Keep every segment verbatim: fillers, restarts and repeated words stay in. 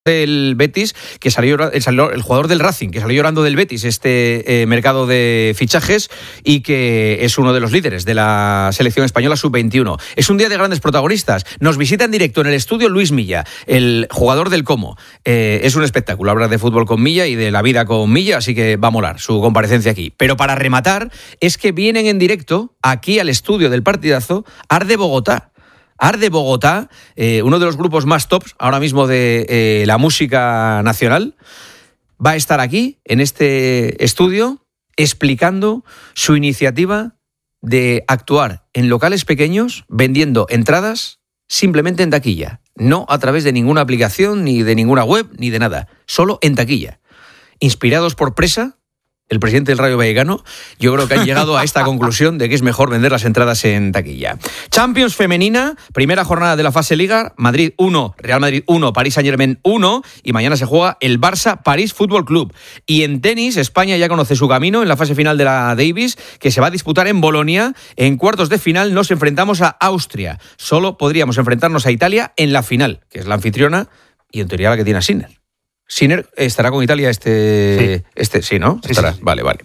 del Betis, que salió, salió el jugador del Racing, que salió llorando del Betis este eh, mercado de fichajes y que es uno de los líderes de la selección española sub veintiuno. Es un día de grandes protagonistas. Nos visita en directo en el estudio Luis Milla, el jugador del Como. Eh, es un espectáculo hablar de fútbol con Milla y de la vida con Milla, así que va a molar su comparecencia aquí. Pero para rematar, es que vienen en directo aquí al estudio del partidazo Arde Bogotá. Arde Bogotá, eh, uno de los grupos más tops ahora mismo de eh, la música nacional, va a estar aquí, en este estudio, explicando su iniciativa de actuar en locales pequeños, vendiendo entradas simplemente en taquilla, no a través de ninguna aplicación, ni de ninguna web, ni de nada, solo en taquilla. Inspirados por Presa, el presidente del Rayo Vallecano, yo creo que han llegado a esta conclusión de que es mejor vender las entradas en taquilla. Champions femenina, primera jornada de la fase Liga, Madrid uno, Real Madrid uno, París Saint-Germain uno, y mañana se juega el Barça París Fútbol Club. Y en tenis, España ya conoce su camino en la fase final de la Davis, que se va a disputar en Bolonia. En cuartos de final nos enfrentamos a Austria. Solo podríamos enfrentarnos a Italia en la final, que es la anfitriona y en teoría la que tiene a Sinner. Sinner estará con Italia este... Sí, este, sí ¿no? Sí, estará. Sí, sí. Vale, vale.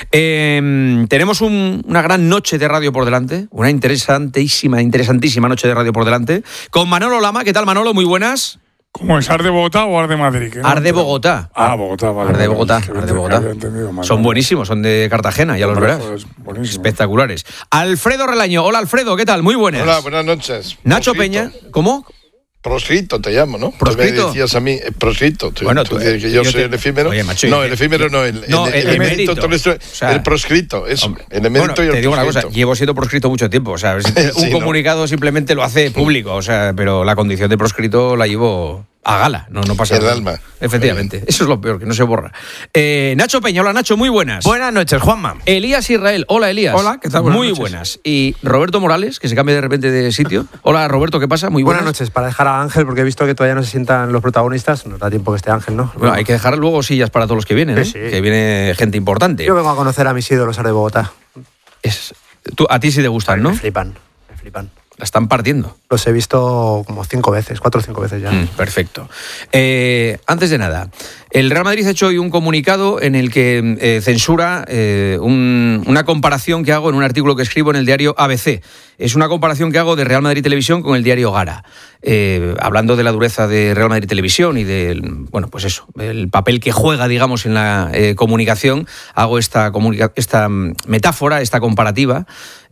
Eh, tenemos un, una gran noche de radio por delante, una interesantísima, interesantísima noche de radio por delante, con Manolo Lama. ¿Qué tal, Manolo? Muy buenas. ¿Cómo es? ¿Arde Bogotá o Arde Madrid? ¿Qué no? Arde Bogotá. Ah, Bogotá, vale. Arde Bogotá, vale, Arde Bogotá. Son buenísimos, son de Cartagena, ya los verás. Espectaculares. Alfredo Relaño. Hola, Alfredo, ¿qué tal? Muy buenas. Hola, buenas noches. Nacho Proscrito. Peña, ¿cómo? Proscrito te llamo, ¿no? ¿Proscrito? Tú me decías a mí, eh, proscrito. Tú, bueno, tú tú, dices que yo, yo soy te... el efímero. Oye, macho, no, el efímero no, el, no, el, el, el emérito. emérito. Todo esto, O sea, el proscrito, eso. Hombre, el emérito bueno, y el te digo proscrito. una cosa, llevo siendo proscrito mucho tiempo. O sea, un sí, comunicado ¿no? simplemente lo hace público, o sea, pero la condición de proscrito la llevo a gala, no, no pasa el nada. alma. Efectivamente, eso es lo peor, que no se borra. Eh, Nacho Peña, hola Nacho, muy buenas. Buenas noches, Juanma. Elías Israel, hola Elías. Hola, ¿qué tal? Buenas muy noches. buenas. Y Roberto Morales, que se cambia de repente de sitio. Hola Roberto, ¿qué pasa? Muy buenas. Buenas noches, para dejar a Ángel, porque he visto que todavía no se sientan los protagonistas, nos da tiempo que esté Ángel, ¿no? Bueno, hay que dejar luego sillas para todos los que vienen, ¿eh? Sí, sí. Que viene gente importante. Yo vengo a conocer a mis ídolos de Bogotá. Es, tú, a ti sí te gustan, ¿no? Me flipan, me flipan. La están partiendo. Los he visto como cinco veces, cuatro o cinco veces ya. Mm, perfecto. Eh, antes de nada, el Real Madrid ha hecho hoy un comunicado en el que eh, censura eh, un, una comparación que hago en un artículo que escribo en el diario A B C. Es una comparación que hago de Real Madrid Televisión con el diario Gara. Eh, hablando de la dureza de Real Madrid Televisión y del, bueno, pues eso, el papel que juega, digamos, en la eh, comunicación, hago esta, comunica- esta metáfora, esta comparativa,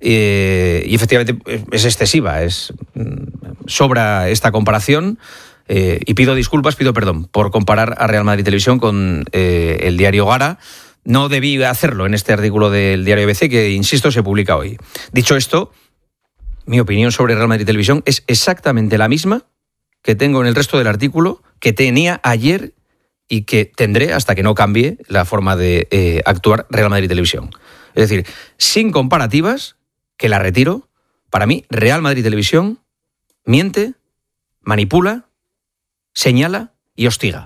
eh, y efectivamente es excesiva, es sobra esta comparación. Eh, y pido disculpas, pido perdón por comparar a Real Madrid Televisión con eh, el diario Gara. No debí hacerlo en este artículo del diario A B C, que, insisto, se publica hoy. Dicho esto, mi opinión sobre Real Madrid Televisión es exactamente la misma que tengo en el resto del artículo, que tenía ayer y que tendré hasta que no cambie la forma de eh, actuar Real Madrid Televisión. Es decir, sin comparativas, que la retiro, para mí Real Madrid Televisión miente, manipula, señala y hostiga.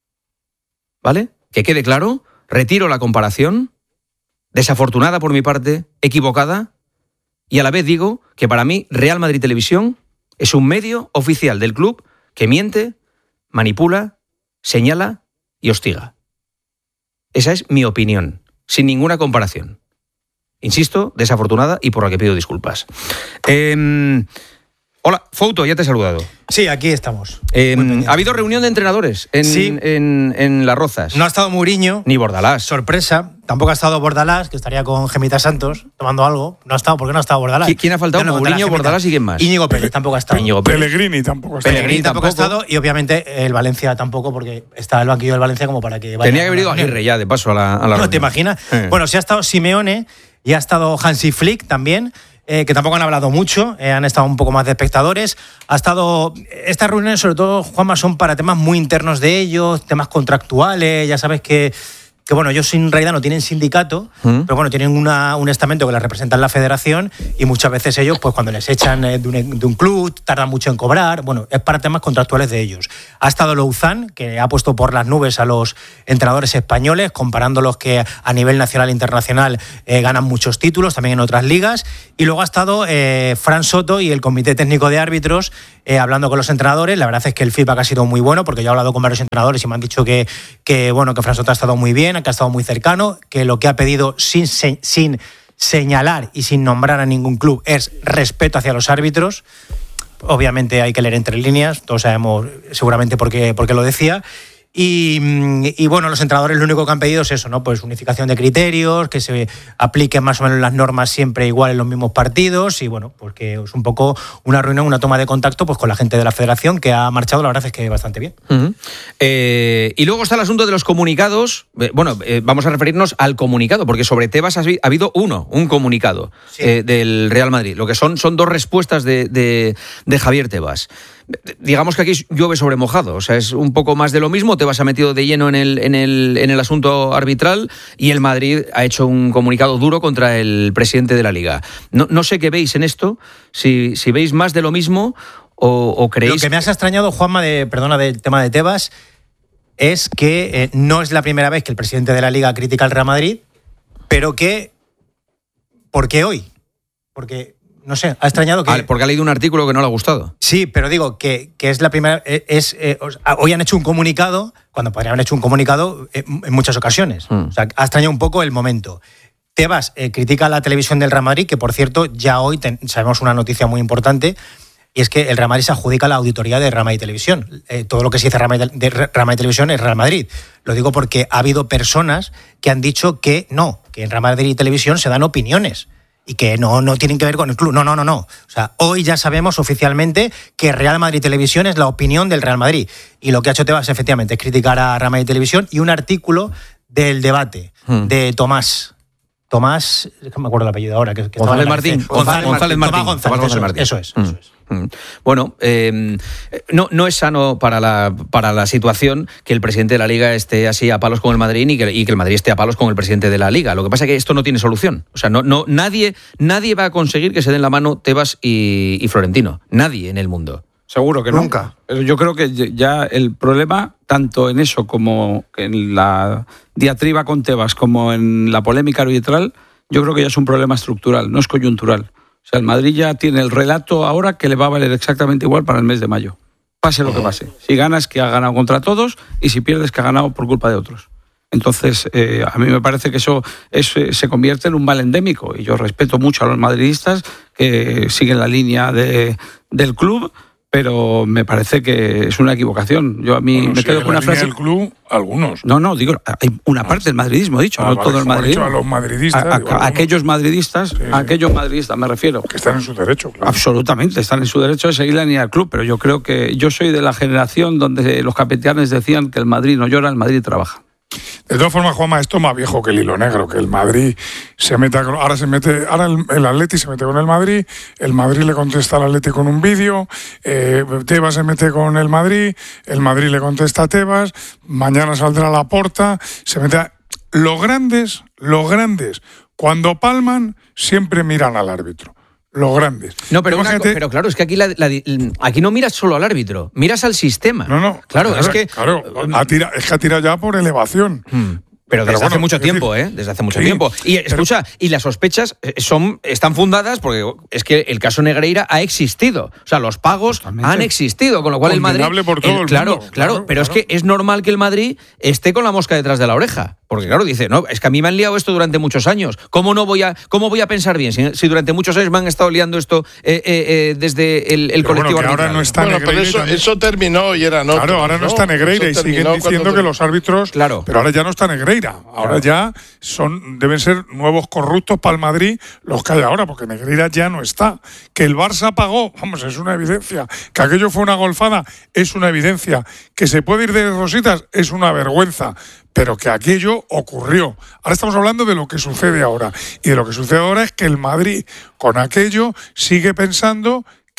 ¿Vale? Que quede claro, retiro la comparación, desafortunada por mi parte, equivocada, y a la vez digo que para mí Real Madrid Televisión es un medio oficial del club que miente, manipula, señala y hostiga. Esa es mi opinión, sin ninguna comparación. Insisto, desafortunada y por la que pido disculpas. Eh, hola, Fouto, ya te he saludado. Sí, aquí estamos. Eh, ha habido reunión de entrenadores en, Sí. en, en Las Rozas. No ha estado Mourinho. Ni Bordalás. Sorpresa. Tampoco ha estado Bordalás, que estaría con Gemita Santos tomando algo. No ha estado, ¿por qué no ha estado Bordalás? ¿Qui- quién ha faltado? Ya no contará Mourinho, Gemita. Bordalás y quién más. Íñigo Pérez tampoco ha estado. Íñigo Pérez. Pellegrini tampoco está. Pellegrini tampoco, ha tampoco. estado, y obviamente el Valencia tampoco, porque está el banquillo del Valencia como para que vaya. Tenía que haber ido Aguirre ya, de paso, a la, a la ¿No reunión. te imaginas? Eh. Bueno, sí ha estado Simeone y ha estado Hansi Flick también, eh, que tampoco han hablado mucho, eh, han estado un poco más de espectadores. Ha estado. Estas reuniones, sobre todo, Juanma, son para temas muy internos de ellos, temas contractuales, ya sabes que. que bueno, ellos en realidad no tienen sindicato, ¿Mm? pero bueno, tienen una, un estamento que les representa en la federación y muchas veces ellos, pues cuando les echan de un, de un club, tardan mucho en cobrar, bueno, es para temas contractuales de ellos. Ha estado Louzán, que ha puesto por las nubes a los entrenadores españoles, comparándolos que a nivel nacional e internacional eh, ganan muchos títulos, también en otras ligas, y luego ha estado eh, Fran Soto y el Comité Técnico de Árbitros eh, hablando con los entrenadores. La verdad es que el feedback ha sido muy bueno, porque yo he hablado con varios entrenadores y me han dicho que, que bueno, que Fran Soto ha estado muy bien, que ha estado muy cercano, que lo que ha pedido sin, sin señalar y sin nombrar a ningún club es respeto hacia los árbitros. Obviamente hay que leer entre líneas, todos sabemos seguramente por qué, por qué lo decía. Y, y bueno, los entrenadores lo único que han pedido es eso, ¿no? Pues unificación de criterios, que se apliquen más o menos las normas siempre igual en los mismos partidos y bueno, pues que es un poco una reunión, una toma de contacto pues con la gente de la federación que ha marchado, la verdad es que bastante bien. Uh-huh. Eh, y luego está el asunto de los comunicados. Eh, bueno, eh, vamos a referirnos al comunicado, porque sobre Tebas ha habido uno, un comunicado sí. eh, del Real Madrid. Lo que son, son dos respuestas de, de, de Javier Tebas. Digamos que aquí llueve sobre mojado, o sea, es un poco más de lo mismo. Tebas ha metido de lleno en el, en el, en el asunto arbitral y el Madrid ha hecho un comunicado duro contra el presidente de la Liga. No, no sé qué veis en esto, si, si veis más de lo mismo o, o creéis... Lo que me has extrañado, Juanma, de, perdona, del tema de Tebas, es que eh, no es la primera vez que el presidente de la Liga critica al Real Madrid, pero que... ¿Por qué hoy? Porque... No sé, ha extrañado que... Ah, porque ha leído un artículo que no le ha gustado. Sí, pero digo que, que es la primera... Es, eh, hoy han hecho un comunicado, cuando podrían haber hecho un comunicado en, en muchas ocasiones. Mm. O sea, ha extrañado un poco el momento. Tebas eh, critica a la televisión del Real Madrid, que por cierto, ya hoy ten, sabemos una noticia muy importante, y es que el Real Madrid se adjudica la auditoría de Real Madrid Televisión. Eh, todo lo que se dice Real Madrid, de Real Madrid Televisión es Real Madrid. Lo digo porque ha habido personas que han dicho que no, que en Real Madrid Televisión se dan opiniones. Y que no, no tienen que ver con el club. No, no, no, no. O sea, hoy ya sabemos oficialmente que Real Madrid Televisión es la opinión del Real Madrid. Y lo que ha hecho Tebas, efectivamente, es criticar a Real Madrid Televisión y un artículo del debate hmm. de Tomás. Tomás, no me acuerdo el apellido ahora. Que, que González Martín. González, González Martín. Tomás González, Tomás eso, Martín. Eso es. Mm. Eso es. Mm. Bueno, eh, no, no es sano para la, para la situación que el presidente de la Liga esté así a palos con el Madrid y que, y que el Madrid esté a palos con el presidente de la Liga. Lo que pasa es que esto no tiene solución. O sea, no, no, nadie, nadie va a conseguir que se den la mano Tebas y, y Florentino. Nadie en el mundo. Seguro que no. Nunca. Pero yo creo que ya el problema, tanto en eso como en la diatriba con Tebas, como en la polémica arbitral, yo creo que ya es un problema estructural, no es coyuntural. O sea, el Madrid ya tiene el relato ahora que le va a valer exactamente igual para el mes de mayo. Pase lo que pase. Si ganas, que ha ganado contra todos, y si pierdes, que ha ganado por culpa de otros. Entonces, eh, a mí me parece que eso es, se convierte en un mal endémico. Y yo respeto mucho a los madridistas que siguen la línea de, del club, pero me parece que es una equivocación. Yo a mí bueno, me si quedo con una frase... del club, algunos. No, no, digo, hay una parte del madridismo, he dicho, ah, no vale, todo el madridismo. A los madridistas. A, a, digo, a aquellos madridistas, sí, sí. a aquellos madridistas me refiero. Que están en su derecho, claro. Absolutamente, están en su derecho de seguir la línea del club, pero yo creo que yo soy de la generación donde los capitanes decían que el Madrid no llora, el Madrid trabaja. De todas formas, Juanma, esto es más viejo que el hilo negro, que el Madrid se mete, ahora se mete, ahora el, el Atleti se mete con el Madrid, el Madrid le contesta al Atleti con un vídeo, eh, Tebas se mete con el Madrid, el Madrid le contesta a Tebas, mañana saldrá Laporta, se mete a... Los grandes, los grandes, cuando palman, siempre miran al árbitro. Los grandes. No, pero, una, pero claro, es que aquí, la, la, aquí no miras solo al árbitro, miras al sistema. No, no. Claro, claro es que... Claro, ha tira, es que ha tirado ya por elevación. Hmm. Pero desde pero bueno, hace mucho tiempo, decir, ¿eh? Desde hace mucho sí, tiempo. Y escucha, pero, y las sospechas son están fundadas porque es que el caso Negreira ha existido. O sea, los pagos totalmente. Han existido, con lo cual el Madrid... por todo el, el claro, mundo, claro, claro, pero claro. Es que es normal que el Madrid esté con la mosca detrás de la oreja. Porque claro, dice, no, es que a mí me han liado esto durante muchos años. ¿Cómo no voy a, cómo voy a pensar bien si, si durante muchos años me han estado liando esto eh, eh, eh, desde el, el colectivo bueno, arbitral? Ahora no está bueno, Negreira. Pero eso, eso terminó y era no. Claro, ahora no, no está Negreira y siguen diciendo cuando... que los árbitros... Claro. Pero ahora ya no está Negreira. Ahora claro. ya son deben ser nuevos corruptos para el Madrid los que hay ahora, porque Negreira ya no está. Que el Barça pagó, vamos, es una evidencia. Que aquello fue una golfada, es una evidencia. Que se puede ir de rositas, es una vergüenza. Pero que aquello ocurrió. Ahora estamos hablando de lo que sucede ahora. Y de lo que sucede ahora es que el Madrid, con aquello, sigue pensando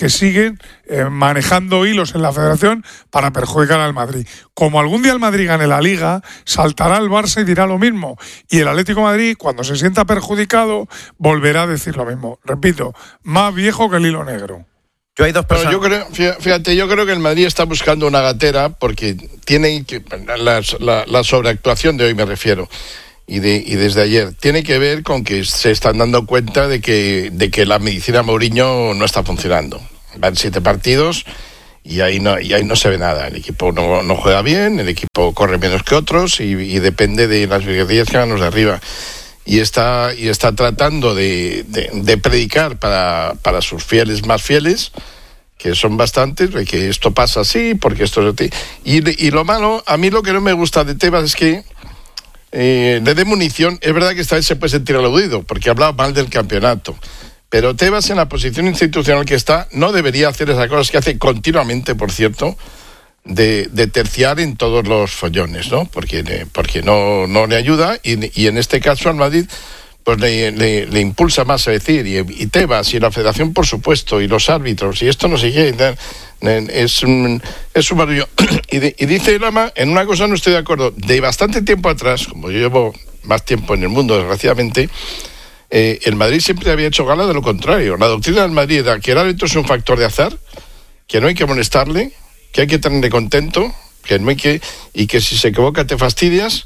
que siguen eh, manejando hilos en la federación para perjudicar al Madrid. Como algún día el Madrid gane la Liga, saltará el Barça y dirá lo mismo. Y el Atlético de Madrid, cuando se sienta perjudicado, volverá a decir lo mismo. Repito, más viejo que el hilo negro. Yo hay dos personas. Pero yo creo, fíjate, yo creo que el Madrid está buscando una gatera porque tiene que, la, la, la sobreactuación de hoy me refiero y de y desde ayer tiene que ver con que se están dando cuenta de que de que la medicina Mourinho no está funcionando. Van siete partidos y ahí no y ahí no se ve nada. El equipo no, no juega bien, el equipo corre menos que otros y, y depende de las virguerías que hagan los de arriba. Y está, y está tratando de, de, de predicar para, para sus fieles más fieles, que son bastantes, de que esto pasa así, porque esto es así. Y, y lo malo, a mí lo que no me gusta de Tebas es que eh, le dé munición. Es verdad que esta vez se puede sentir aludido, porque ha hablado mal del campeonato. Pero Tebas, en la posición institucional que está, no debería hacer esas cosas que hace continuamente, por cierto, de, de terciar en todos los follones, ¿no? Porque, porque no, no le ayuda y, y en este caso al Madrid pues le, le, le impulsa más a decir y, y Tebas y la Federación por supuesto y los árbitros y esto no sé qué es un, es un barullo y, de, y dice Lama, en una cosa no estoy de acuerdo, de bastante tiempo atrás, como yo llevo más tiempo en el mundo desgraciadamente, eh, el Madrid siempre había hecho gala de lo contrario. La doctrina del Madrid era que el árbitro es un factor de azar, que no hay que molestarle, que hay que tenerle contento, que no hay que, y que si se equivoca te fastidias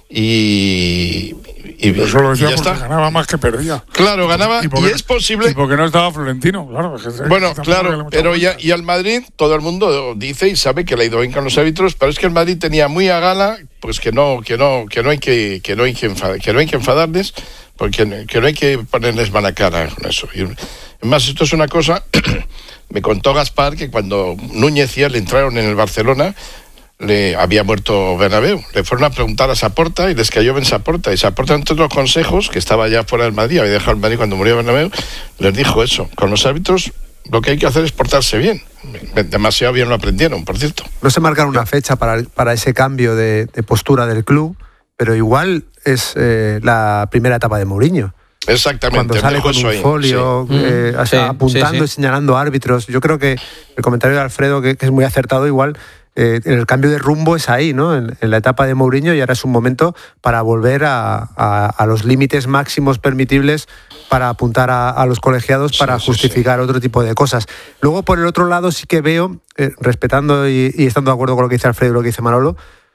y, y, y eso lo decía y ya porque está. Ganaba más que perdía. Claro, ganaba y, y, y es posible. Y porque no estaba Florentino, claro. Es que, bueno, es claro, pero y, a, y al Madrid todo el mundo dice y sabe que le ha ido bien con los árbitros, pero es que el Madrid tenía muy a gala, pues que no, que no, que no hay que, que no hay que enfadar, que no hay que enfadarles, porque que no hay que ponerles mala cara con eso. Y, además, esto es una cosa. Me contó Gaspar que cuando Núñez y él entraron en el Barcelona, le había muerto Bernabéu. Le fueron a preguntar a Saporta y les cayó Ben Saporta. Y Saporta, entre otros consejos, que estaba ya fuera del Madrid, había dejado el Madrid cuando murió Bernabéu, les dijo eso. Con los árbitros lo que hay que hacer es portarse bien. Demasiado bien lo aprendieron, por cierto. No se marcaron una fecha para, para ese cambio de, de postura del club, pero igual es eh, la primera etapa de Mourinho. Exactamente. Cuando sale con un ahí, folio, sí. eh, Sí, apuntando sí, sí. y señalando árbitros. Yo creo que el comentario de Alfredo, que, que es muy acertado, igual eh, el cambio de rumbo es ahí, ¿no? En, en la etapa de Mourinho, y ahora es un momento para volver a, a, a los límites máximos permitibles para apuntar a, a los colegiados para sí, sí, justificar sí. otro tipo de cosas. Luego, por el otro lado, sí que veo, eh, respetando y, y estando de acuerdo con lo que dice Alfredo y lo que dice Manolo,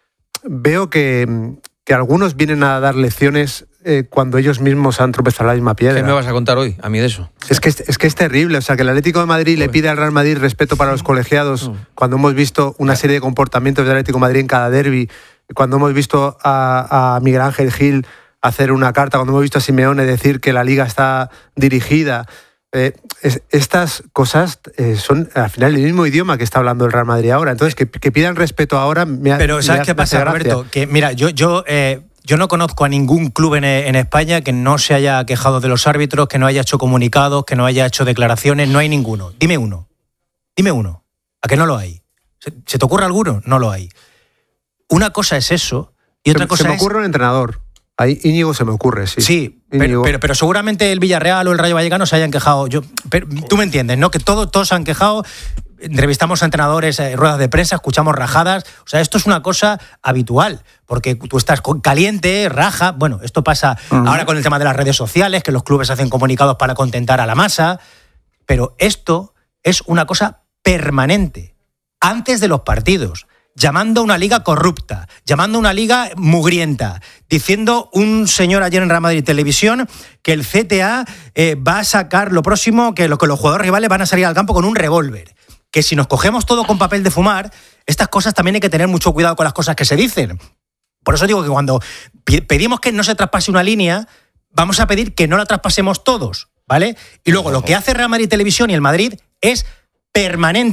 veo que, que algunos vienen a dar lecciones eh, cuando ellos mismos han tropezado la misma piedra. ¿Qué me vas a contar hoy a mí de eso? Es que es, es que es terrible, o sea, que el Atlético de Madrid le pide al Real Madrid respeto para los colegiados cuando hemos visto una serie de comportamientos del Atlético de Madrid en cada derbi, cuando hemos visto a, a Miguel Ángel Gil hacer una carta, cuando hemos visto a Simeone decir que la Liga está dirigida. Eh, es, estas cosas eh, son al final el mismo idioma que está hablando el Real Madrid ahora. Entonces, que, que pidan respeto ahora me ha, Pero ¿sabes me qué pasa, Roberto? Que mira, yo... yo eh... Yo no conozco a ningún club en, en España que no se haya quejado de los árbitros, que no haya hecho comunicados, que no haya hecho declaraciones. No hay ninguno. Dime uno. Dime uno. ¿A qué no lo hay? ¿Se, ¿se te ocurre alguno? No lo hay. Una cosa es eso y otra se, cosa se me es... ocurre un entrenador. Ahí Íñigo se me ocurre, sí. Sí, pero, pero, pero seguramente el Villarreal o el Rayo Vallecano se hayan quejado. Yo, pero, tú me entiendes, ¿no? Que todo, todos se han quejado. Entrevistamos a entrenadores, eh, ruedas de prensa, escuchamos rajadas. O sea, esto es una cosa habitual, porque tú estás caliente, raja. Bueno, esto pasa uh-huh. ahora con el tema de las redes sociales, que los clubes hacen comunicados para contentar a la masa. Pero esto es una cosa permanente. Antes de los partidos, llamando a una liga corrupta, llamando a una liga mugrienta, diciendo un señor ayer en Real Madrid Televisión que el C T A eh, va a sacar lo próximo, que, lo, que los jugadores rivales van a salir al campo con un revólver. Que si nos cogemos todo con papel de fumar, estas cosas también hay que tener mucho cuidado con las cosas que se dicen. Por eso digo que cuando pedimos que no se traspase una línea, vamos a pedir que no la traspasemos todos, ¿vale? Y luego lo que hace Real Madrid Televisión y el Madrid es permanente.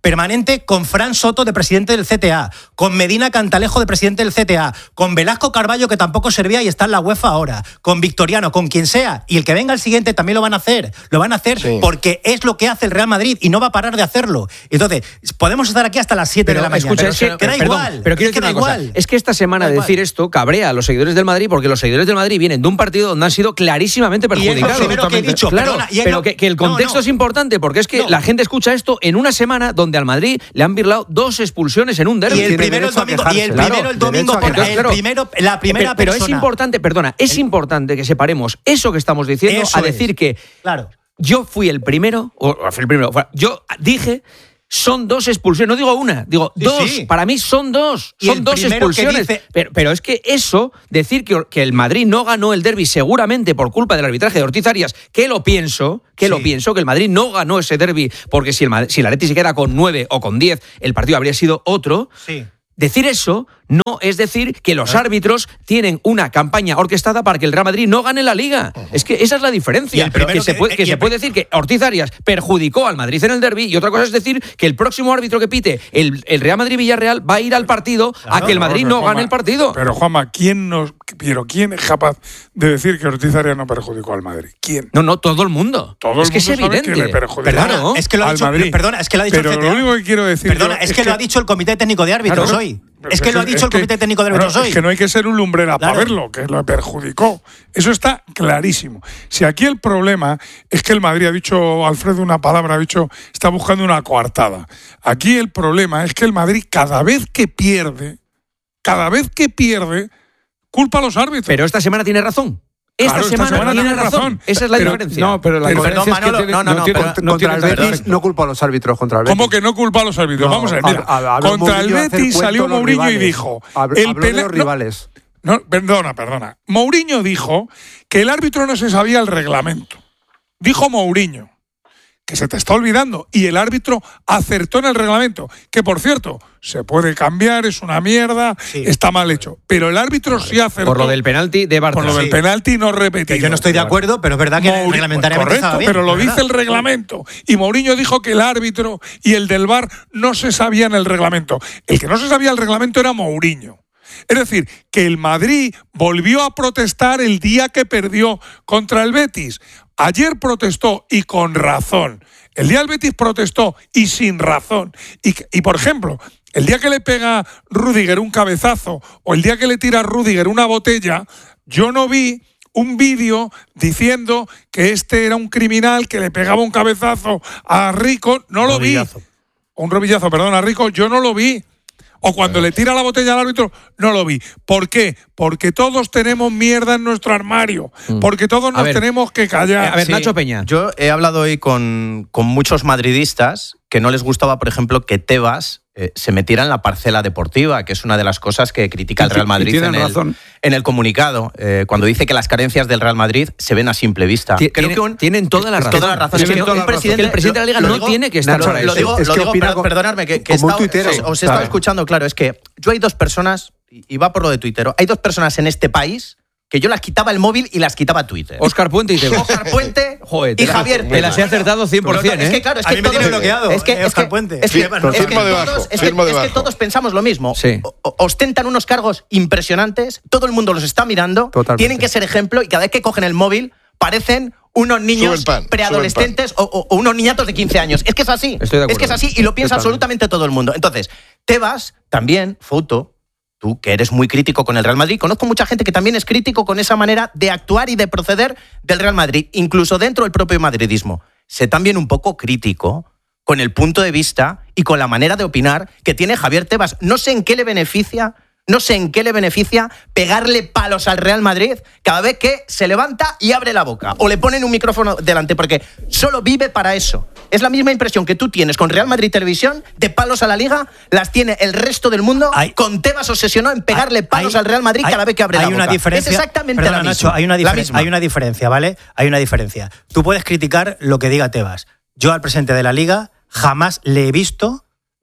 permanente con Fran Soto de presidente del C T A, con Medina Cantalejo de presidente del C T A, con Velasco Carballo que tampoco servía y está en la UEFA ahora, con Victoriano, con quien sea, y el que venga el siguiente también lo van a hacer, lo van a hacer sí. porque es lo que hace el Real Madrid y no va a parar de hacerlo. Entonces, podemos estar aquí hasta las siete de la mañana. Escucha, pero es que, que da perdón, igual. Pero quiero es que decir da una cosa. igual. Es que esta semana de decir esto cabrea a los seguidores del Madrid porque los seguidores del Madrid vienen de un partido donde han sido clarísimamente perjudicados. Y es lo que he dicho, claro, perdona, y es pero lo... que, que el contexto no, no. es importante porque es que no. la gente escucha esto en una semana donde al Madrid le han birlado dos expulsiones en un derbi. Y el primero el domingo, y el primero claro, el domingo por el claro. primero, la primera pero, persona. Pero es importante, perdona, es importante que separemos eso que estamos diciendo eso a decir es. que claro. yo fui el primero, o fui el primero, yo dije... Son dos expulsiones, no digo una, digo sí, dos. Sí. Para mí son dos, y son dos expulsiones. Dice... Pero, pero es que eso, decir que, que el Madrid no ganó el derbi seguramente por culpa del arbitraje de Ortiz Arias, que lo pienso, que sí. lo pienso, que el Madrid no ganó ese derbi porque si el, Madrid, si el Atleti se queda con nueve o con diez, el partido habría sido otro. Sí. Decir eso no es decir que los árbitros tienen una campaña orquestada para que el Real Madrid no gane la Liga. Uh-huh. Es que esa es la diferencia. Que, que se puede, que se puede decir que Ortiz Arias perjudicó al Madrid en el derbi y otra cosa es decir que el próximo árbitro que pite el, el Real Madrid-Villarreal va a ir al partido claro, a que el Madrid no, no, no Juanma, gane el partido. Pero Juanma, ¿quién nos, pero ¿quién es capaz de decir que Ortiz Arias no perjudicó al Madrid? ¿Quién? No, no, todo el mundo. Todo es el que mundo es evidente. Que le perjudicó perdona, ¿no? es que lo ha dicho, Madrid. Perdona, es que lo ha dicho pero el C T A. Lo único que quiero decir Perdona, yo es, es que, que lo ha dicho el Comité Técnico de Árbitros claro, hoy. Pero es que lo ha dicho es el Comité que, Técnico de Árbitros bueno, hoy. Es que no hay que ser un lumbrera claro. para verlo, que lo perjudicó. Eso está clarísimo. Si aquí el problema es que el Madrid, ha dicho Alfredo una palabra, ha dicho, está buscando una coartada. Aquí el problema es que el Madrid cada vez que pierde, cada vez que pierde, culpa a los árbitros. Pero esta semana tiene razón. Esta, claro, semana, esta semana tiene tiene razón. razón. Esa es la pero, diferencia. No, pero la pero, diferencia perdón, es que tiene, no, no, no, tiene, pero, no contra tiene el Betis no culpa a los árbitros contra el Betis. ¿Cómo que no culpa a los árbitros? No, Vamos a ver, mira. A, a, a contra el Betis salió Mourinho y dijo... Habl, el habló pena, de los rivales. No, no, perdona, perdona. Mourinho dijo que el árbitro no se sabía el reglamento. Dijo Mourinho. Que se te está olvidando. Y el árbitro acertó en el reglamento. Que, por cierto, se puede cambiar, es una mierda, sí. está mal hecho. Pero el árbitro sí acertó. Por lo del penalti de Barça. Por lo del sí. penalti no repetido. Que yo no estoy de acuerdo, pero es verdad que Mourinho, reglamentariamente correcto, estaba bien, pero lo ¿verdad? dice el reglamento. Y Mourinho dijo que el árbitro y el del V A R no se sabían el reglamento. El que no se sabía el reglamento era Mourinho. Es decir, que el Madrid volvió a protestar el día que perdió contra el Betis. Ayer protestó y con razón. El día del Betis protestó y sin razón. Y, y por ejemplo, el día que le pega Rüdiger un cabezazo o el día que le tira Rüdiger una botella, yo no vi un vídeo diciendo que este era un criminal que le pegaba un cabezazo a Rico. No lo robillazo. vi. Un robillazo, perdón, a Rico, yo no lo vi. O cuando le tira la botella al árbitro, no lo vi. ¿Por qué? Porque todos tenemos mierda en nuestro armario. Porque todos nos ver, tenemos que callar. A ver, sí. Nacho Peña. Yo he hablado hoy con, con muchos madridistas que no les gustaba, por ejemplo, que Tebas eh, se metiera en la parcela deportiva, que es una de las cosas que critica el Real Madrid en el, en el comunicado, eh, cuando dice que las carencias del Real Madrid se ven a simple vista. Creo tiene, que un, tienen toda la razón. Toda la razón. Es que, toda el, la presidente, que el presidente de la Liga lo, no lo digo, tiene que estar no, para lo eso. digo, es lo que digo opina per, con, perdonadme, que, que como está, un tuitero. os, os he estado escuchando, claro, es que yo hay dos personas, y va por lo de Twitter, hay dos personas en este país que yo las quitaba el móvil y las quitaba Twitter. Óscar Puente y Tebas. Óscar Puente Joder, y Javier Te las he acertado cien por ciento, ¿eh? Es que claro, es que a mí me tiene bloqueado. Es que, Óscar Puente. Es que, Firma es que, debajo, todos, es que, es que todos pensamos lo mismo. Sí. O, ostentan unos cargos impresionantes, todo el mundo los está mirando, Totalmente. Tienen que ser ejemplo y cada vez que cogen el móvil parecen unos niños pan, preadolescentes o, o, o unos niñatos de quince años. Es que es así. Estoy de acuerdo. Es que es así y lo piensa Totalmente. absolutamente todo el mundo. Entonces, Tebas también, Foto, tú que eres muy crítico con el Real Madrid, conozco mucha gente que también es crítico con esa manera de actuar y de proceder del Real Madrid, incluso dentro del propio madridismo. Sé también un poco crítico con el punto de vista y con la manera de opinar que tiene Javier Tebas. No sé en qué le beneficia, no sé en qué le beneficia pegarle palos al Real Madrid cada vez que se levanta y abre la boca o le ponen un micrófono delante, porque solo vive para eso. Es la misma impresión que tú tienes con Real Madrid Televisión de palos a la Liga, las tiene el resto del mundo. Hay, con Tebas obsesionó en pegarle hay, palos hay, al Real Madrid hay, cada vez que abre hay la boca. Una diferencia, es exactamente perdona, la Nacho, misma. hay una, la difer- misma. hay una diferencia, ¿vale? Hay una diferencia. Tú puedes criticar lo que diga Tebas. Yo al presidente de la Liga jamás le he visto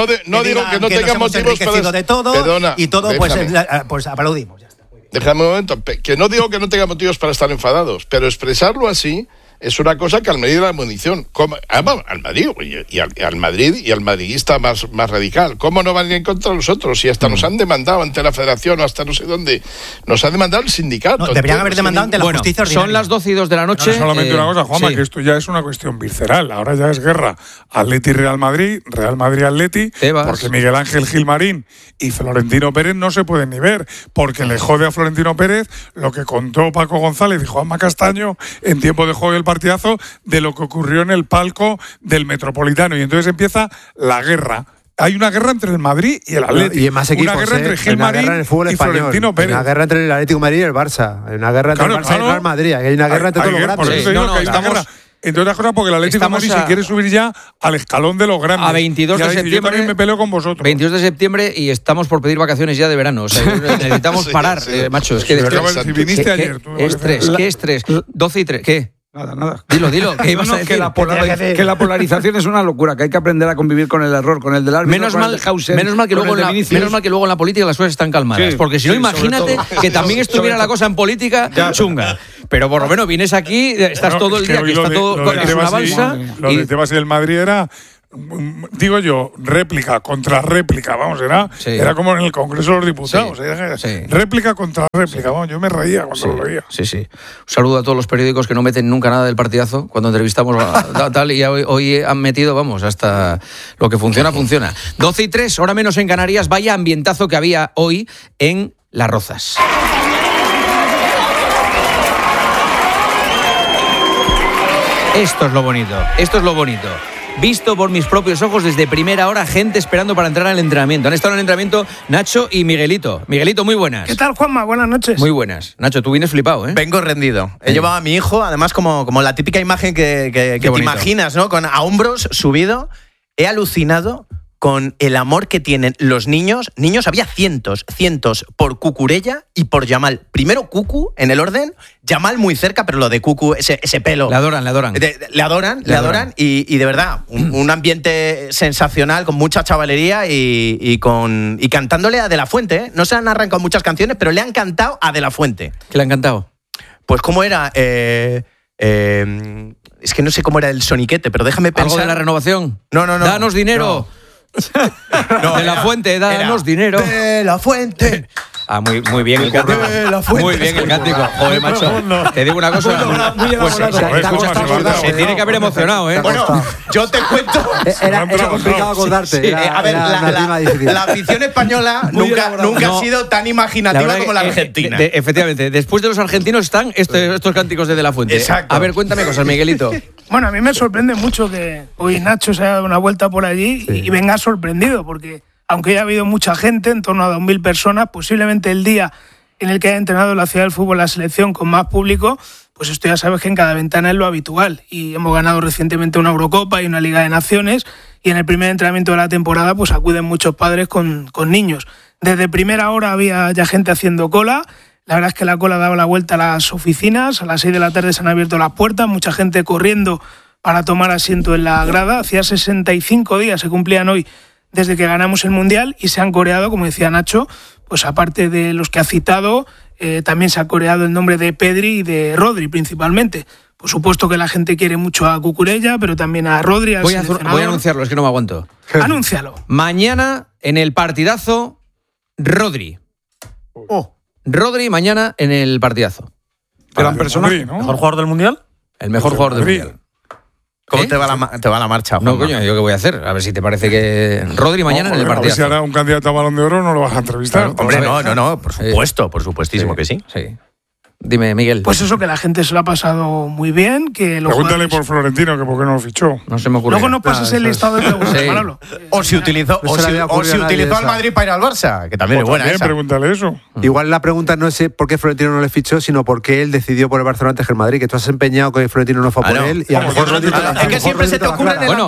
no, de, no digo que no que tenga nos hemos motivos para... enriquecido de todo Perdona, y todo pues, déjame. eh, pues aplaudimos. Ya está. Déjame un momento, que no digo que no tenga motivos para estar enfadados, pero expresarlo así es una cosa que al Madrid la munición. ¿Cómo? Ah, bueno, al Madrid y al, y al Madrid y al madridista más, más radical. ¿Cómo no van a ir en contra de nosotros? Si hasta mm. nos han demandado ante la Federación o hasta no sé dónde. Nos ha demandado el sindicato. No, deberían haber demandado ante la bueno, justicia ordinaria. Son las doce y dos de la noche. No, solamente eh, una cosa, Juanma, sí. que esto ya es una cuestión visceral. Ahora ya es guerra. Atleti Real Madrid, Real Madrid Atleti, Tebas. Porque Miguel Ángel Gilmarín y Florentino Pérez no se pueden ni ver, porque le jode a Florentino Pérez lo que contó Paco González y Juanma Castaño en tiempo de juego del partidazo de lo que ocurrió en el palco del Metropolitano. Y entonces empieza la guerra. Hay una guerra entre el Madrid y el Atlético. Y en más equipos, una guerra ¿eh? entre Gilmarín en el fútbol y español. Florentino Pérez. Una guerra entre el Atlético de Madrid y el Barça. Una guerra entre Claro, el Barça claro. y el Real Madrid. Hay una guerra Hay- entre hay todos los guerra, por grandes. eso te digo No, no, que hay una estamos- guerra. Entre otras cosas, porque el Atlético de estamos Madrid a- se quiere subir ya al escalón de los grandes. A veintidós Ya de dice, septiembre. Yo también me peleo con vosotros. veintidós de septiembre y estamos por pedir vacaciones ya de verano. O sea, necesitamos Sí, parar, sí. eh, macho. Es que, Sí, es que- acabas de decir, viniste ¿qué- ayer. qué- tú me es parece. tres, ¿qué es tres? doce y tres, ¿qué? Nada, nada. Dilo, dilo. ¿Qué ibas No, a no, decir? que, la polar- tenía que decir? que la polarización es una locura, que hay que aprender a convivir con el error, con el del árbitro, Menos con mal, el de Hausen, menos, mal que con luego el en de la, Vinicius. menos mal que luego en la política las cosas están calmadas. Sí, porque si no, sí, imagínate sobre todo. que también Sobre estuviera todo. la cosa en política chunga. Pero por lo menos vienes aquí, estás No, todo es el que día, hoy que lo está de- todo lo con de es una Tebas y- balsa. Lo y- de Tebas y el Madrid era, mm, digo yo, réplica contra réplica, vamos, era, Sí. era como en el Congreso de los Diputados. Sí, era sí. réplica contra réplica, vamos, yo me reía cuando Sí, lo veía. sí, sí. Un saludo a todos los periódicos que no meten nunca nada del partidazo cuando entrevistamos a, a tal y hoy, hoy han metido, vamos, hasta lo que funciona, funciona. doce y tres, hora menos en Canarias, vaya ambientazo que había hoy en Las Rozas. Esto es lo bonito, esto es lo bonito. Visto por mis propios ojos desde primera hora, gente esperando para entrar al entrenamiento. Han estado en el entrenamiento Nacho y Miguelito. Miguelito, muy buenas. ¿Qué tal, Juanma? Buenas noches. Muy buenas. Nacho, tú vienes flipado, ¿eh? Vengo rendido. He Sí. llevado a mi hijo, además, como, como la típica imagen que, que- que te bonito. imaginas, ¿no? Con a hombros subido. He alucinado con el amor que tienen los niños. Niños, había cientos, cientos por Cucurella y por Yamal. Primero Cucu, en el orden. Yamal muy cerca, pero lo de Cucu, ese, ese pelo. Le adoran, le adoran. De- de- le adoran, le, Le adoran, adoran. y, y de verdad, un, un ambiente sensacional, con mucha chavalería y, y con y cantándole a De La Fuente. ¿eh? No se han arrancado muchas canciones, pero le han cantado a De La Fuente. Que le ha encantado. Pues cómo era, eh, eh, es que no sé cómo era el soniquete, pero déjame pensar. ¿Algo de la renovación? No, no, no. Danos dinero. No, de la era- fuente, danos era, dinero. De La Fuente. Ah, muy, muy bien el cántico. De La Fuente. Muy bien el cántico. Joder, macho. Te digo una cosa. muy Pues, elaborado. se- Joder, escucha, Juanma, se escucha, va a se tiene que haber emocionado, ¿eh? Bueno, yo te cuento. Era, Era era complicado acordarte. Sí, era, eh, a ver, era la, una la- tema difícil. la afición española Muy nunca, elaborado. nunca No. ha sido tan La imaginativa verdad como la que, eh, argentina. de- efectivamente, después de los argentinos están este- estos cánticos de De La Fuente. Exacto. A ver, cuéntame cosas, Miguelito. Bueno, a mí me sorprende mucho que hoy Nacho se haya dado una vuelta por allí y venga sorprendido, porque aunque haya habido mucha gente, en torno a dos mil personas, posiblemente el día en el que haya entrenado en la ciudad del fútbol la selección con más público, pues esto ya sabes que en cada ventana es lo habitual. Y hemos ganado recientemente una Eurocopa y una Liga de Naciones, y en el primer entrenamiento de la temporada pues acuden muchos padres con, con niños. Desde primera hora había ya gente haciendo cola. La verdad es que la cola daba la vuelta a las oficinas. A las seis de la tarde se han abierto las puertas, mucha gente corriendo para tomar asiento en la grada. Hacía sesenta y cinco días, se cumplían hoy, desde que ganamos el Mundial, y se han coreado, como decía Nacho, pues aparte de los que ha citado, eh, también se ha coreado el nombre de Pedri y de Rodri, principalmente. Por supuesto que la gente quiere mucho a Cucurella, pero también a Rodri, al Voy a, hacer- seleccionador. voy a anunciarlo, es que no me aguanto. Anúncialo. Mañana en el partidazo, Rodri. Oh. Rodri mañana en el partidazo. Gran Del persona. Madrid, ¿no? ¿Mejor jugador del Mundial? El mejor Del jugador del Madrid. Mundial. ¿Cómo ¿Eh? te, va la, ma- te va la marcha, No, Juanma? coño, ¿yo qué voy a hacer? A ver si te parece que Rodri mañana No, en el joder, a ver si partidazo. ahora un candidato a Balón de Oro no lo vas a entrevistar. Claro, Hombre, A ver, no, no, no, por eh, supuesto, por supuestísimo que sí. Sí. Dime, Miguel. Pues eso, que la gente se lo ha pasado muy bien, que los Pregúntale por jugadores- Florentino que por qué no lo fichó. no se me ocurre. Luego no pases Claro, el eso listado de preguntas, Sí. Manolo. O si utilizó, No o se le si, había o ocurrido si a nadie utilizó al esa. Madrid para ir al Barça, que también O es buena también, esa. pregúntale eso. Igual la pregunta no es por qué Florentino no le fichó, sino por qué él decidió por el Barcelona antes que el Madrid. Que tú has empeñado que Florentino no fue Ah, por no. él y a lo Vamos, mejor yo no Rodri te- te la- Ah, a lo es que mejor siempre Rodri se te la ocurre en aclara. el- Bueno,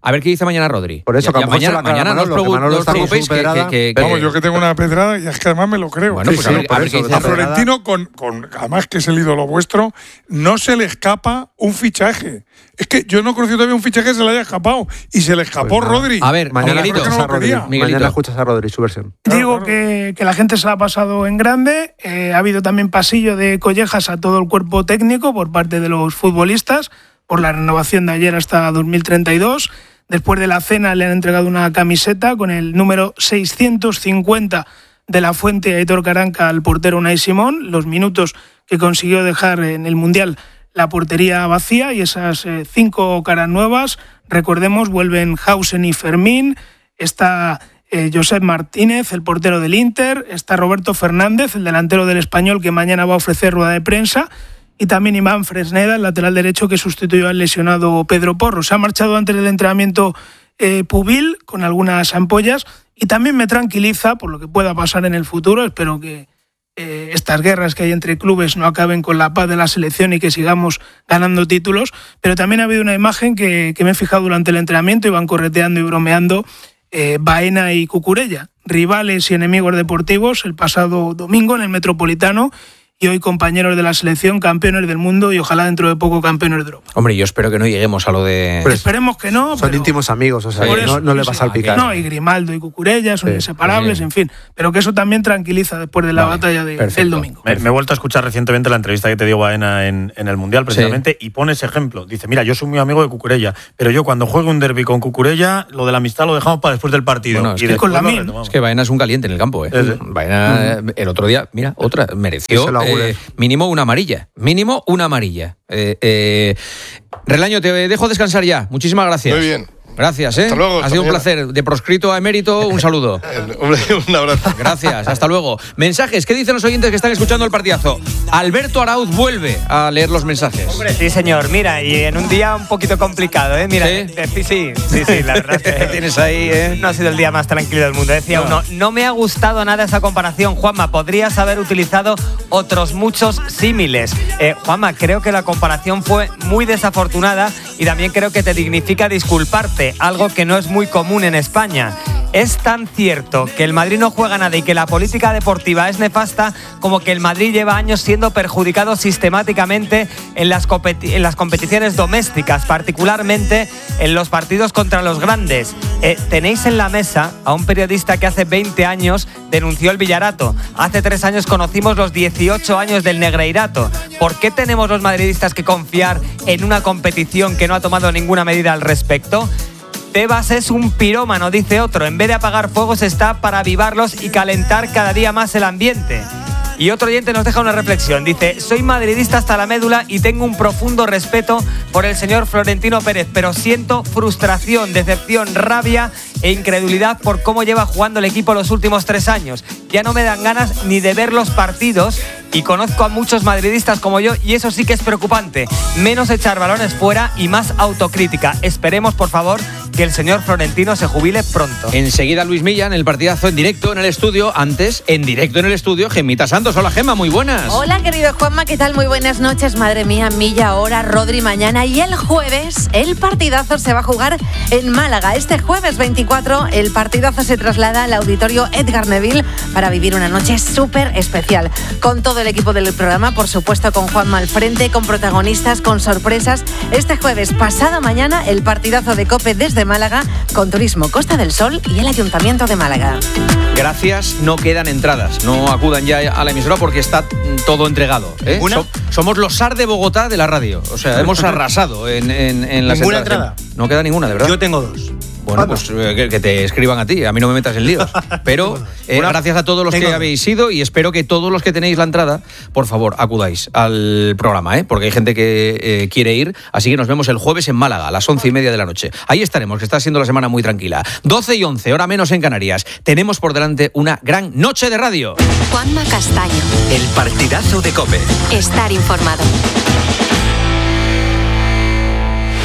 A ver qué dice mañana Rodri. Por eso, Ya- que a ya lo mejor se mañana, la aclara mañana no os Manolo, que preocu- Manolo no os está con su preocupéis que, pedrada. que- que- Vamos, yo que tengo una pedrada y es que además me lo creo. Bueno, Sí, pues sí. a ver- a ver qué dice A Pedrada. Florentino, con, con, además que es el ídolo vuestro, no se le escapa un fichaje. Es que yo no he conocido todavía un fichaje que se le haya escapado. Y se le escapó Pues nada. Rodri. A ver, Mañana Miguelito. escuchas a Rodri. pedía. Miguelito. Mañana escuchas a Rodri, su versión. Digo que, que la gente se la ha pasado en grande. Eh, ha habido también pasillo de collejas a todo el cuerpo técnico por parte de los futbolistas por la renovación de ayer hasta dos mil treinta y dos. Después de la cena le han entregado una camiseta con el número seiscientos cincuenta de la Fuente a Aitor Caranca al portero Unai Simón, los minutos que consiguió dejar en el Mundial la portería vacía y esas eh, cinco caras nuevas. Recordemos, vuelven Hausen y Fermín, está eh, Josep Martínez, el portero del Inter, está Roberto Fernández, el delantero del Español, que mañana va a ofrecer rueda de prensa, y también Iván Fresneda, el lateral derecho que sustituyó al lesionado Pedro Porro. Se ha marchado antes del entrenamiento eh, Pubil con algunas ampollas y también me tranquiliza por lo que pueda pasar en el futuro. Espero que eh, estas guerras que hay entre clubes no acaben con la paz de la selección y que sigamos ganando títulos. Pero también ha habido una imagen que, que me he fijado durante el entrenamiento, iban correteando y bromeando eh, Baena y Cucurella, rivales y enemigos deportivos el pasado domingo en el Metropolitano, y hoy compañeros de la selección, campeones del mundo y ojalá dentro de poco campeones de Europa. Hombre, yo espero que no lleguemos a lo de... Pero Esperemos que no. Son pero- íntimos amigos, o sea, Por que eso, no, no le eso, va a salpicar. No, y Grimaldo y Cucurella son Sí, inseparables, sí. en fin. Pero que eso también tranquiliza después de la Vale, batalla de- perfecto. del domingo. Me, me he vuelto a escuchar recientemente la entrevista que te dio Baena en, en el Mundial, precisamente, y pone ese ejemplo. Dice, mira, yo soy muy amigo de Cucurella, pero yo cuando juego un derbi con Cucurella, lo de la amistad lo dejamos para después del partido. Bueno, es y que después con lo Lamine. retomamos. Es que Baena es un caliente en el campo, ¿eh? Sí, sí. Baena, eh, el otro día, mira, otra, mereció Díselo a Guller. eh, mínimo una amarilla. Mínimo una amarilla. Eh, eh, Relaño, te dejo descansar ya. Muchísimas gracias. Muy bien. Gracias, ¿eh? Hasta luego, Ha hasta sido un mañana. placer. De proscrito a emérito, un saludo. Hombre, un abrazo. Gracias, hasta luego. Mensajes, ¿qué dicen los oyentes que están escuchando el partidazo? Alberto Arauz vuelve a leer los mensajes. Sí, señor. Mira, y en un día un poquito complicado, ¿eh? Mira, ¿Sí? de- sí, sí, sí, sí, la verdad es que Tienes ahí, ¿eh? no ha sido el día más tranquilo del mundo. Decía No. uno, no me ha gustado nada esa comparación, Juanma. Podrías haber utilizado otros muchos símiles. Eh, Juanma, creo que la comparación fue muy desafortunada y también creo que te dignifica disculparte, algo que no es muy común en España. Es tan cierto que el Madrid no juega nada y que la política deportiva es nefasta como que el Madrid lleva años siendo perjudicado sistemáticamente en las, competi- en las competiciones domésticas, particularmente en los partidos contra los grandes. Eh, tenéis en la mesa a un periodista que hace veinte años denunció el Villarato. Hace tres años conocimos los dieciocho años del Negreirato. ¿Por qué tenemos los madridistas que confiar en una competición que no ha tomado ninguna medida al respecto? Tebas es un pirómano, dice otro. En vez de apagar fuegos está para avivarlos y calentar cada día más el ambiente. Y otro oyente nos deja una reflexión. Dice, soy madridista hasta la médula y tengo un profundo respeto por el señor Florentino Pérez, pero siento frustración, decepción, rabia e incredulidad por cómo lleva jugando el equipo los últimos tres años. Ya no me dan ganas ni de ver los partidos y conozco a muchos madridistas como yo y eso sí que es preocupante. Menos echar balones fuera y más autocrítica. Esperemos, por favor, que el señor Florentino se jubile pronto. Enseguida Luis Millán, el partidazo en directo en el estudio. Antes, en directo en el estudio, Gemita Santos. Hola, Gema, muy buenas. Hola, querido Juanma, ¿qué tal? Muy buenas noches. Madre mía, Milla ahora, Rodri mañana y el jueves el partidazo se va a jugar en Málaga. Este jueves veinticuatro el partidazo se traslada al auditorio Edgar Neville para vivir una noche súper especial. Con todo el equipo del programa, por supuesto con Juanma al frente, con protagonistas, con sorpresas. Este jueves, pasado mañana, el partidazo de COPE desde Málaga con Turismo Costa del Sol y el Ayuntamiento de Málaga. Gracias, no quedan entradas. No acudan ya a la emisora porque está mm, todo entregado. ¿eh? ¿Ninguna? So- somos los S A R de Bogotá de la radio. O sea, hemos arrasado en, en, en las ¿Ninguna entradas. entrada? No queda ninguna, de verdad. Yo tengo dos. Bueno, pues eh, que, que te escriban a ti, a mí no me metas en líos. Pero eh, Una- gracias a todos los tengo que dos. habéis ido y espero que todos los que tenéis la entrada, por favor, acudáis al programa, ¿eh? Porque hay gente que eh, quiere ir. Así que nos vemos el jueves en Málaga, a las once y media de la noche. Ahí estaremos, que está siendo la semana muy tranquila. doce y once, hora menos en Canarias. Tenemos por delante una gran noche de radio. Juanma Castaño. El partidazo de COPE. Estar informado.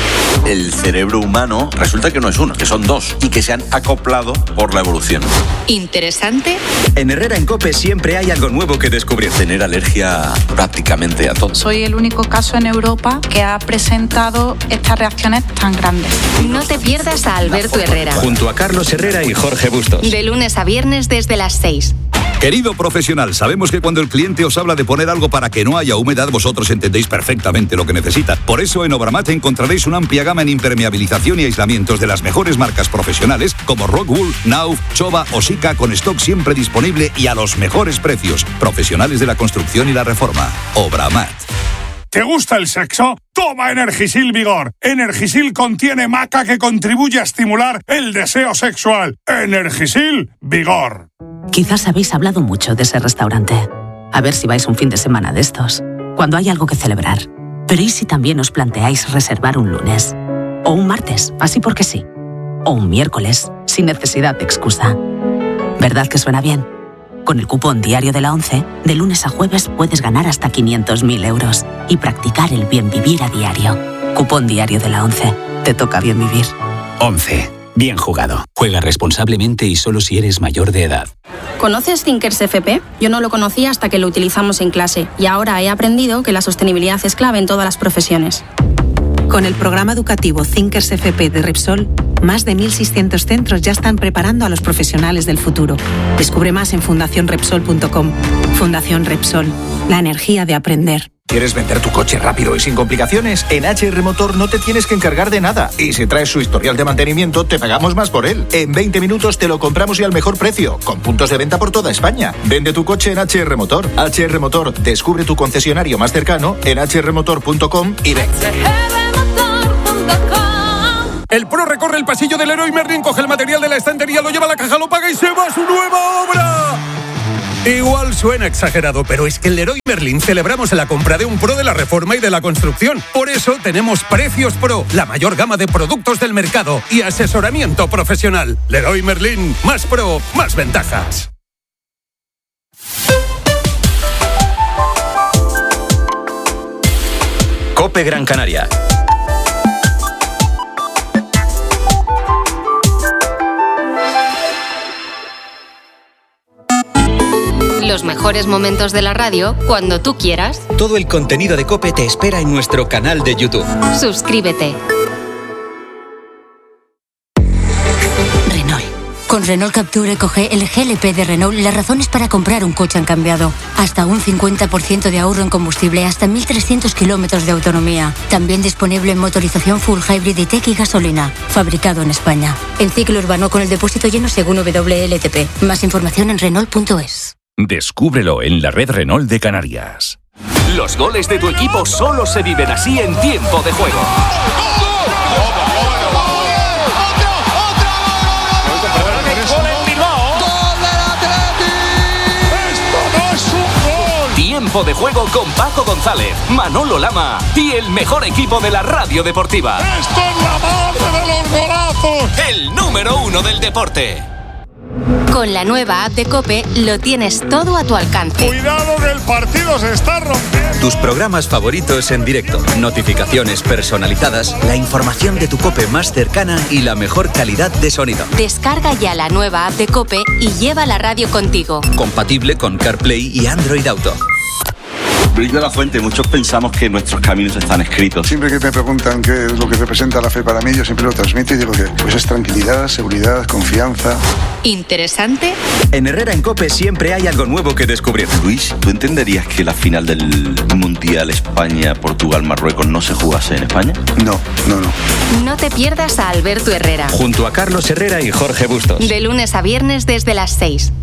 El cerebro humano resulta que no es uno, que son dos y que se han acoplado por la evolución. ¿Interesante? En Herrera en COPE siempre hay algo nuevo que descubrir. Tener alergia prácticamente a todo. Soy el único caso en Europa que ha presentado estas reacciones tan grandes. No te pierdas a Alberto Herrera. Junto a Carlos Herrera y Jorge Bustos. De lunes a viernes desde las seis. Querido profesional, sabemos que cuando el cliente os habla de poner algo para que no haya humedad, vosotros entendéis perfectamente lo que necesita. Por eso en Obramat encontraréis una amplia gama en impermeabilización y aislamientos de las mejores marcas profesionales como Rockwool, Nauf, Chova o Sika, con stock siempre disponible y a los mejores precios. Profesionales de la construcción y la reforma. Obramat. ¿Te gusta el sexo? Toma Energisil Vigor. Energisil contiene maca que contribuye a estimular el deseo sexual. Energisil Vigor. Quizás habéis hablado mucho de ese restaurante. A ver si vais un fin de semana de estos, cuando hay algo que celebrar. Pero ¿y si también os planteáis reservar un lunes? O un martes, así porque sí. O un miércoles, sin necesidad de excusa. ¿Verdad que suena bien? Con el cupón diario de la ONCE, de lunes a jueves puedes ganar hasta quinientos mil euros y practicar el bien vivir a diario. Cupón diario de la ONCE. Te toca bien vivir. ONCE. Bien jugado. Juega responsablemente y solo si eres mayor de edad. ¿Conoces Thinkers F P? Yo no lo conocía hasta que lo utilizamos en clase y ahora he aprendido que la sostenibilidad es clave en todas las profesiones. Con el programa educativo Thinkers F P de Repsol, más de mil seiscientos centros ya están preparando a los profesionales del futuro. Descubre más en fundación repsol punto com. Fundación Repsol, la energía de aprender. ¿Quieres vender tu coche rápido y sin complicaciones? En H R Motor no te tienes que encargar de nada. Y si traes su historial de mantenimiento, te pagamos más por él. En veinte minutos te lo compramos y al mejor precio, con puntos de venta por toda España. Vende tu coche en H R Motor. H R Motor, descubre tu concesionario más cercano en h r motor punto com y ven. El pro recorre el pasillo del Leroy Merlin, coge el material de la estantería, lo lleva a la caja, lo paga y se va a su nueva obra. Igual suena exagerado, pero es que en Leroy Merlin celebramos la compra de un pro de la reforma y de la construcción. Por eso tenemos Precios Pro, la mayor gama de productos del mercado y asesoramiento profesional. Leroy Merlin, más pro, más ventajas. COPE Gran Canaria. Los mejores momentos de la radio cuando tú quieras. Todo el contenido de COPE te espera en nuestro canal de YouTube. Suscríbete. Renault. Con Renault Capture Eco-G, el G L P de Renault, las razones para comprar un coche han cambiado. Hasta un cincuenta por ciento de ahorro en combustible, hasta mil trescientos kilómetros de autonomía. También disponible en motorización full hybrid y tech y gasolina. Fabricado en España. En ciclo urbano con el depósito lleno según W L T P. Más información en Renault punto es. Descúbrelo en la red Renault de Canarias. Los goles de tu equipo solo se viven así en tiempo de juego. Tiempo de juego con Paco González, Manolo Lama y el mejor equipo de la radio deportiva. ¡Esto es la madre de los golazos! El número uno del deporte. Con la nueva app de COPE lo tienes todo a tu alcance. ¡Cuidado que el partido se está rompiendo! Tus programas favoritos en directo, notificaciones personalizadas, la información de tu COPE más cercana y la mejor calidad de sonido. Descarga ya la nueva app de COPE y lleva la radio contigo. Compatible con CarPlay y Android Auto. Luis de la Fuente, muchos pensamos que nuestros caminos están escritos. Siempre que me preguntan qué es lo que representa la fe para mí, yo siempre lo transmito y digo que pues es tranquilidad, seguridad, confianza. ¿Interesante? En Herrera en COPE siempre hay algo nuevo que descubrir. Luis, ¿tú entenderías que la final del Mundial España-Portugal-Marruecos no se jugase en España? No, no, no. No te pierdas a Alberto Herrera. Junto a Carlos Herrera y Jorge Bustos. De lunes a viernes desde las seis.